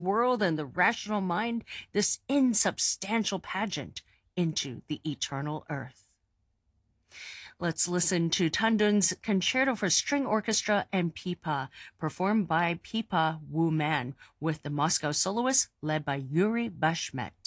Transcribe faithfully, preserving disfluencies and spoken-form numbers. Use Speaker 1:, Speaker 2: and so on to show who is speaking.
Speaker 1: world and the rational mind, this insubstantial pageant, into the eternal earth. Let's listen to Tandun's Concerto for String Orchestra and Pipa, performed by Pipa Wu Man, with the Moscow soloists led by Yuri Bashmet.